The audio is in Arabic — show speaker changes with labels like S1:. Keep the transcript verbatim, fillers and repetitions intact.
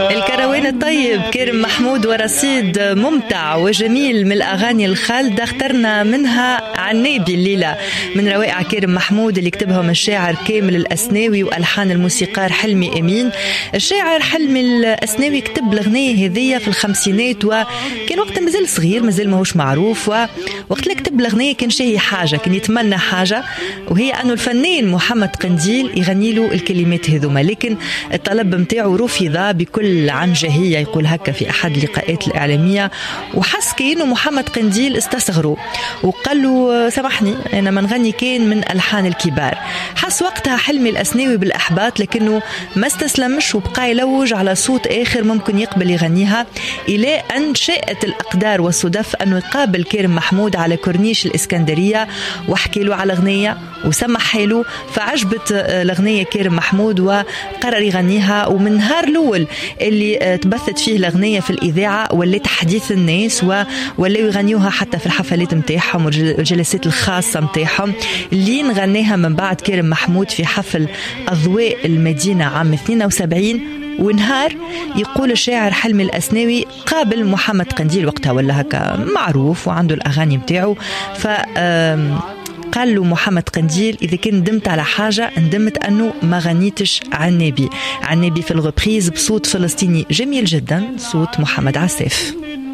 S1: الكروان الطيب كريم محمود ورصيد ممتع وجميل من الأغاني الخالدة اخترنا منها عنابي الليلة من روائع كريم محمود اللي كتبهم الشاعر كامل الأسناوي وألحان الموسيقار حلمي أمين. الشاعر حلمي الأسناوي كتب الأغنية هذية في الخمسينات وكان وقت مازال صغير مازال ماهوش معروف، ووقت اللي كتب الأغنية كان شاهي حاجة، كان يتمنى حاجة وهي أنه الفنان محمد قنديل يغني له الكلمات هذوما، لكن الطلب متاعه رفض بكل عنجهية يقول هكا في أحد اللقاءات الإعلامية، وحس كأنه محمد قنديل استصغره وقال له سامحني أنا ما نغني كان من ألحان الكبار. حس وقتها حلمي الأسناوي بالأحباط لكنه ما استسلمش وبقى يلوج على صوت آخر ممكن يقبل يغنيها، إلى أن شاءت الأقدار والصدف أنه يقابل كريم محمود على كورنيش الإسكندرية وحكي له على أغنية وسمح له، فعجبت الأغنية كريم محمود وقرر يغنيها. ومن نهار الأول اللي تبثت فيه الأغنية في الإذاعة ولات حديث الناس ولاو يغنيوها حتى في الحفلات متاعهم والجلسات الخاصة متاعهم، اللي نغنيها من بعد كريم محمود في حفل أضواء المدينة عام اثنين وسبعين. ونهار يقول الشاعر حلمي الأسناوي قابل محمد قنديل وقتها ولا هكا معروف وعنده الأغاني متاعه، ف قال له محمد قنديل إذا كان ندمت على حاجة ندمت أنه ما غنيتش عنابي. عنابي في الغبريز بصوت فلسطيني جميل جدا، صوت محمد عساف.